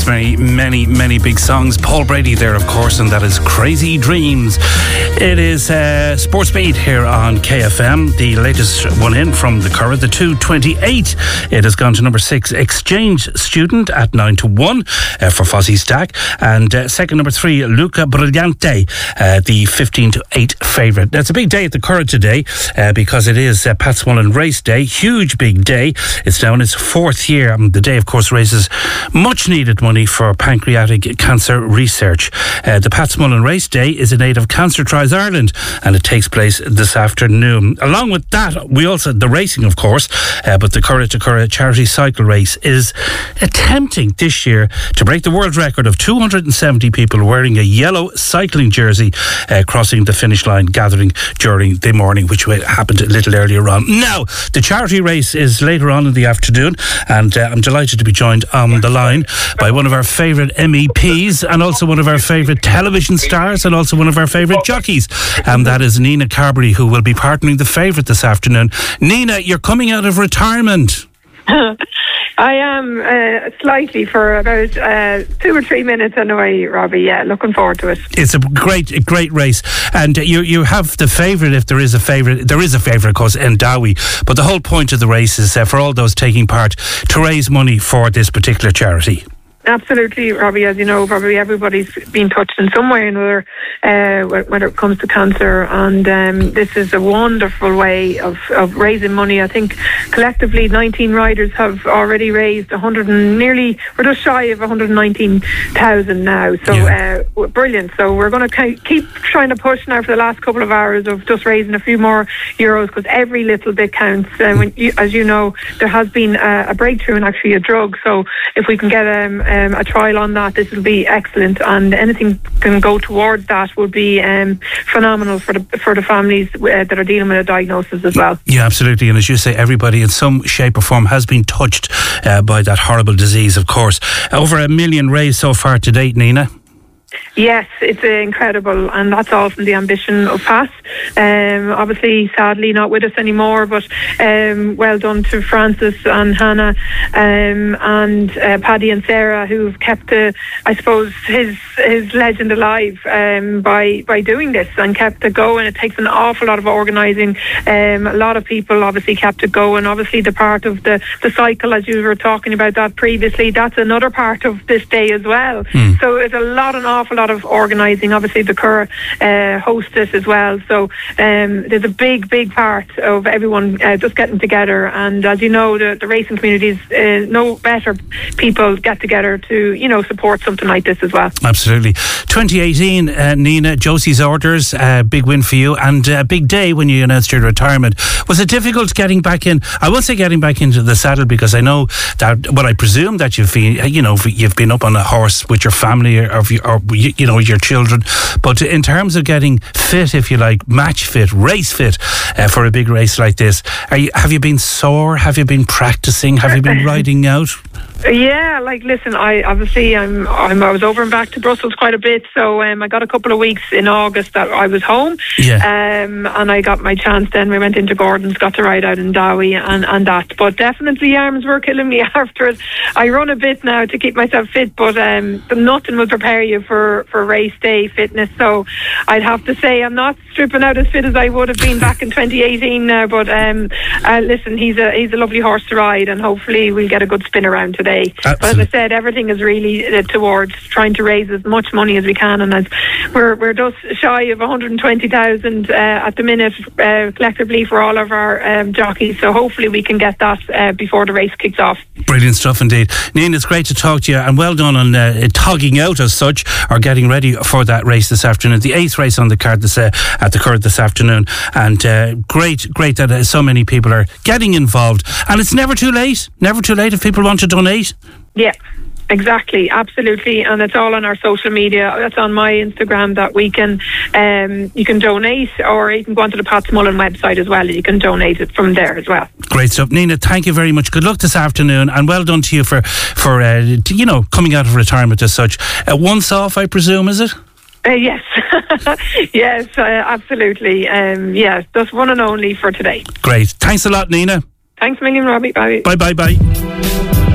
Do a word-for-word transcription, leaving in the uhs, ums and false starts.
many, many, many big songs. Paul Brady there, of course, and that is Crazy Dreams. It is uh, Sports Beat here on K F M. The latest one in from the Curragh, the two twenty-eight. It has gone to number six, Exchange Student at nine to one uh, for Fozzie Stack. And uh, second, number three, Luca Brillante, uh, the fifteen to eight favourite. It's a big day at the Curragh today uh, because it is uh, Pat Smullen Race Day. Huge big day. It's now in its fourth year. Um, the day, of course, raises much needed money for pancreatic cancer research. Uh, the Pat Smullen Race Day is in aid of Cancer Tries Ireland, and it takes place this afternoon. Along with that, we also, the racing, of course, uh, but the Curragh to Curragh charity cycle race is attempting this year to break the world record of two hundred seventy people wearing a yellow cycling jersey uh, crossing the finish line, gathering during the morning, which happened a little earlier on. Now, the charity race is later on in the afternoon, and uh, I'm delighted to be joined on the line by one of our favourite M E Ps and also one of our favourite television stars and also one of our favourite jockeys, and that is Nina Carberry, who will be partnering the favourite this afternoon. Nina, you're coming out of retirement. I am uh, slightly for about uh, two or three minutes anyway, Robbie. Yeah, looking forward to it. It's a great, a great race, and you you have the favourite, if there is a favourite. There is a favourite, of course, Endawi. But the whole point of the race is uh, for all those taking part to raise money for this particular charity. Absolutely, Robbie. As you know, probably everybody's been touched in some way or another uh, when it comes to cancer, and um, this is a wonderful way of, of raising money. I think collectively nineteen riders have already raised one hundred and nearly, we're just shy of one hundred nineteen thousand now. So yeah. uh, brilliant. So we're going to keep trying to push now for the last couple of hours of just raising a few more euros, because every little bit counts. Uh, when you, as you know, there has been a, a breakthrough in actually a drug. So if we can get um, Um, a trial on that, this will be excellent, and anything can go towards that would be um, phenomenal for the for the families uh, that are dealing with a diagnosis as well. Yeah, absolutely. And as you say, everybody in some shape or form has been touched uh, by that horrible disease, of course. Over a million raised so far to date, Nina. Yes, it's uh, incredible, and that's all from the ambition of Pat. Um, obviously, sadly, not with us anymore, but um, well done to Francis and Hannah um, and uh, Paddy and Sarah, who've kept, uh, I suppose, his his legend alive um, by by doing this and kept it going. It takes an awful lot of organising. Um, a lot of people obviously kept it going. Obviously, the part of the, the cycle, as you were talking about that previously, that's another part of this day as well. Mm. So it's a lot, an awful lot of organising. Obviously the Curragh uh, host it as well, so um, there's a big big part of everyone uh, just getting together, and as you know, the, the racing communities, uh, no better people get together to, you know, support something like this as well. Absolutely. twenty eighteen, uh, Nina, Josie's Orders, uh, big win for you, and a uh, big day when you announced your retirement. Was it difficult getting back in? I won't say getting back into the saddle, because I know that, well, I presume that you've been, you know, you've been up on a horse with your family or, or you know, your children, but in terms of getting fit, if you like, match fit, race fit uh, for a big race like this, are you, have you been sore? Have you been practicing? Have you been riding out? Yeah, like listen, I obviously I'm, I'm I was over and back to Brussels quite a bit, so um, I got a couple of weeks in August that I was home, yeah. um, and I got my chance. Then we went into Gordon's, got to ride out in Dowie and, and that. But definitely arms were killing me after it. I run a bit now to keep myself fit, but um, nothing will prepare you for, for race day fitness. So I'd have to say I'm not stripping out as fit as I would have been back in twenty eighteen now. But um, uh, listen, he's a he's a lovely horse to ride, and hopefully we'll get a good spin around today. Absolutely. But as I said, everything is really uh, towards trying to raise as much money as we can, and as we're we're just shy of one hundred twenty thousand uh, at the minute uh, collectively for all of our um, jockeys. So hopefully we can get that uh, before the race kicks off. Brilliant stuff indeed, Nina. It's great to talk to you, and well done on uh, togging out as such, or getting ready for that race this afternoon. The eighth race on the card this, uh, at the Curragh this afternoon, and uh, great, great that uh, so many people are getting involved. And it's never too late. Never too late if people want to donate. Yeah, exactly, absolutely, and it's all on our social media. That's on my Instagram that we can, um, you can donate, or you can go onto the Pat Smullen website as well. You can donate it from there as well. Great stuff, Nina. Thank you very much. Good luck this afternoon, and well done to you for for uh, you know, coming out of retirement as such. Uh, once off, I presume, is it? Uh, yes, yes, uh, absolutely. Um, yes, just one and only for today. Great. Thanks a lot, Nina. Thanks a million, Robbie. Bye. Bye, bye, bye.